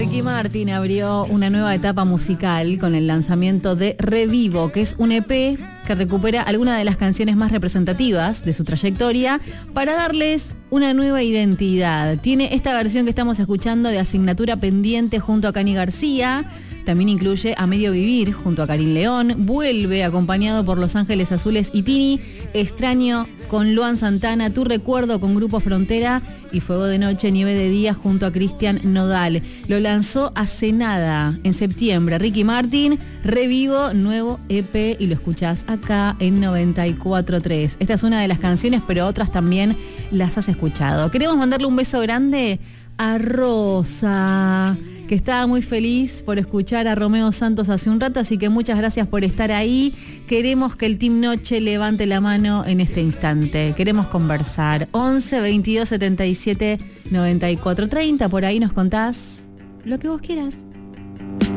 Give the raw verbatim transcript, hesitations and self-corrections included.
Ricky Martin abrió una nueva etapa musical con el lanzamiento de Revivo, que es un E P que recupera algunas de las canciones más representativas de su trayectoria para darles una nueva identidad. Tiene esta versión que estamos escuchando de Asignatura Pendiente junto a Cani García. También incluye A Medio Vivir junto a Karim León. Vuelve acompañado por Los Ángeles Azules y Tini. Extraño con Luan Santana. Tu Recuerdo con Grupo Frontera. Y Fuego de Noche, Nieve de Día junto a Cristian Nodal. Lo lanzó hace nada, en septiembre. Ricky Martin, Revivo, nuevo E P. Y lo escuchás acá en noventa y cuatro tres. Esta es una de las canciones, pero otras también las has escuchado. Queremos mandarle un beso grande a Rosa, que estaba muy feliz por escuchar a Romeo Santos hace un rato, así que muchas gracias por estar ahí. Queremos que el Team Noche levante la mano en este instante. Queremos conversar. once, veintidós, setenta y siete, noventa y cuatro, treinta. Por ahí nos contás lo que vos quieras.